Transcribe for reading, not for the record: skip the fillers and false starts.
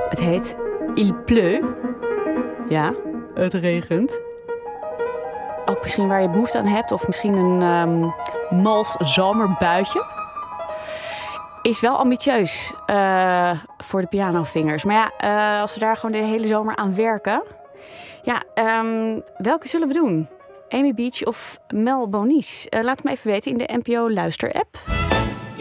Het heet Il pleut. Ja, het regent. Ook misschien waar je behoefte aan hebt. Of misschien een mals zomerbuitje. Is wel ambitieus voor de pianovingers. Maar ja, als we daar gewoon de hele zomer aan werken. Ja, welke zullen we doen? Amy Beach of Mel Bonis? Laat het me even weten in de NPO Luister-app.